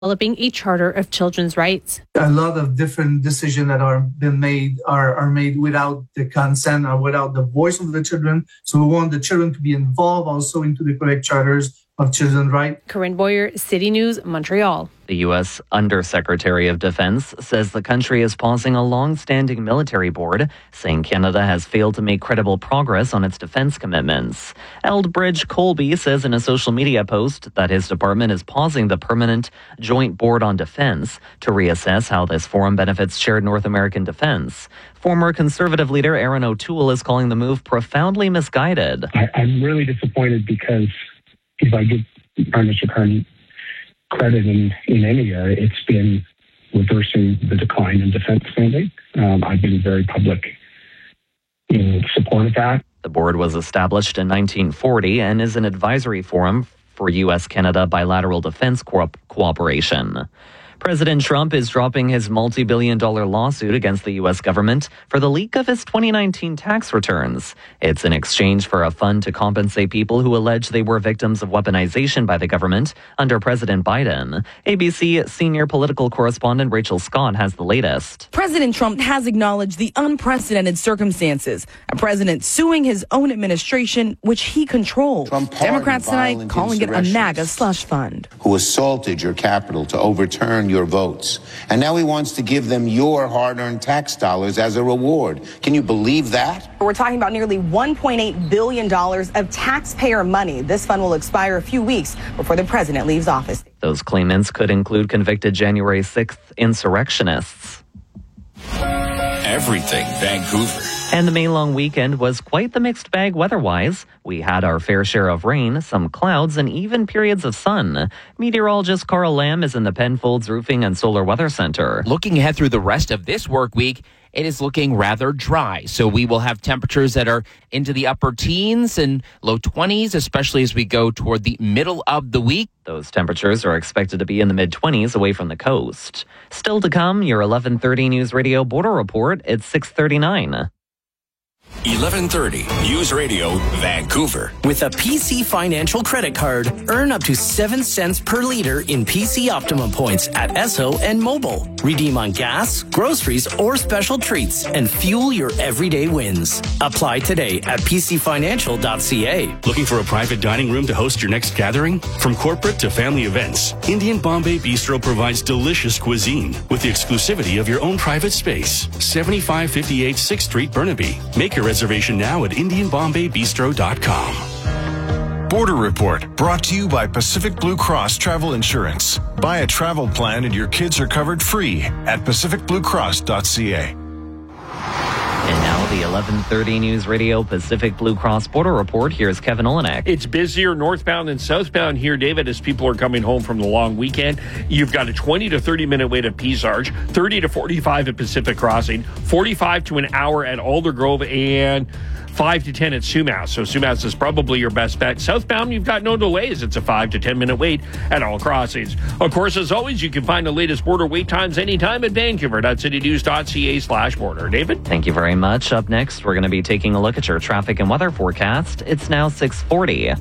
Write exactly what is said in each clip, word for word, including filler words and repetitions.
developing a charter of children's rights. A lot of different decisions that are been made are, are made without the consent or without the voice of the children. So we want the children to be involved also into the correct charters of children's rights. Corinne Boyer, City News, Montreal. The U S Undersecretary of Defense says the country is pausing a long-standing military board, saying Canada has failed to make credible progress on its defense commitments. Eldridge Colby says in a social media post that his department is pausing the permanent Joint Board on Defense to reassess how this forum benefits shared North American defense. Former Conservative leader Aaron O'Toole is calling the move profoundly misguided. I, I'm really disappointed because if I give Prime Minister Carney credit in, in any area, it's been reversing the decline in defense spending. Um, I've been very public in support of that. The board was established in nineteen forty and is an advisory forum for U S Canada bilateral defense co- cooperation. President Trump is dropping his multi-billion dollar lawsuit against the U S government for the leak of his twenty nineteen tax returns. It's in exchange for a fund to compensate people who allege they were victims of weaponization by the government under President Biden. A B C senior political correspondent Rachel Scott has the latest. President Trump has acknowledged the unprecedented circumstances. A president suing his own administration, which he controls. Democrats tonight calling it a MAGA slush fund. Who assaulted your capital to overturn your votes. And now he wants to give them your hard-earned tax dollars as a reward. Can you believe that? We're talking about nearly one point eight billion dollars of taxpayer money. This fund will expire a few weeks before the president leaves office. Those claimants could include convicted January sixth insurrectionists. Everything Vancouver. And the May long weekend was quite the mixed bag weather-wise. We had our fair share of rain, some clouds, and even periods of sun. Meteorologist Carl Lamb is in the Penfolds Roofing and Solar Weather Center. Looking ahead through the rest of this work week, it is looking rather dry. So we will have temperatures that are into the upper teens and low twenties, especially as we go toward the middle of the week. Those temperatures are expected to be in the mid-twenties away from the coast. Still to come, your eleven thirty News Radio Border Report at six thirty-nine. eleven thirty News Radio Vancouver. With a P C Financial credit card, earn up to seven cents per liter in P C Optimum points at Esso and Mobile. Redeem on gas, groceries, or special treats and fuel your everyday wins. Apply today at p c financial dot c a. Looking for a private dining room to host your next gathering? From corporate to family events, Indian Bombay Bistro provides delicious cuisine with the exclusivity of your own private space. seventy-five fifty-eight sixth Street, Burnaby. Make your reservation now at indian bombay bistro dot com. Border Report, brought to you by Pacific Blue Cross Travel Insurance. Buy a travel plan and your kids are covered free at pacific blue cross dot c a. And now the eleven thirty News Radio Pacific Blue Cross Border Report. Here's Kevin Olenek. It's busier northbound and southbound here, David, as people are coming home from the long weekend. You've got a twenty to thirty minute wait at Peace Arch, thirty to forty-five at Pacific Crossing, forty-five to an hour at Aldergrove, and five to ten at Sumas. So Sumas is probably your best bet. Southbound, you've got no delays. It's a five to ten minute wait at all crossings. Of course, as always, you can find the latest border wait times anytime at vancouver dot city news dot c a slash border. David? Thank you very much. Up next, we're going to be taking a look at your traffic and weather forecast. It's now six forty.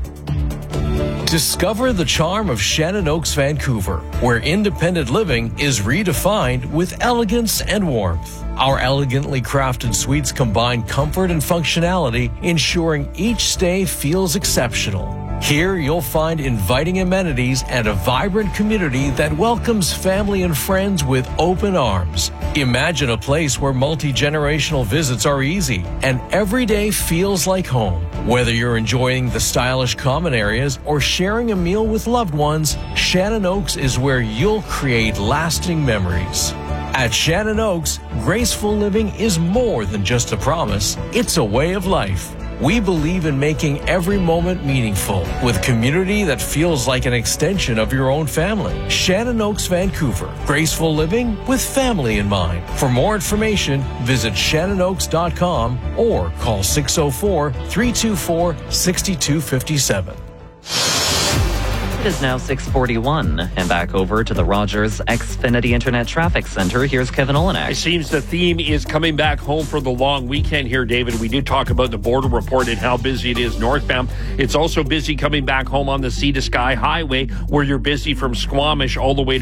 Discover the charm of Shannon Oaks, Vancouver, where independent living is redefined with elegance and warmth. Our elegantly crafted suites combine comfort and functionality, ensuring each stay feels exceptional. Here you'll find inviting amenities and a vibrant community that welcomes family and friends with open arms. Imagine a place where multi-generational visits are easy and every day feels like home. Whether you're enjoying the stylish common areas or sharing a meal with loved ones, Shannon Oaks is where you'll create lasting memories. At Shannon Oaks, graceful living is more than just a promise, it's a way of life. We believe in making every moment meaningful with community that feels like an extension of your own family. Shannon Oaks, Vancouver. Graceful living with family in mind. For more information, visit shannon oaks dot com or call six oh four, three two four, six two five seven. It is now six forty-one, and back over to the Rogers Xfinity Internet Traffic Center. Here's Kevin Olenek. It seems the theme is coming back home for the long weekend here, David. We did talk about the border report and how busy it is northbound. It's also busy coming back home on the Sea to Sky Highway, where you're busy from Squamish all the way to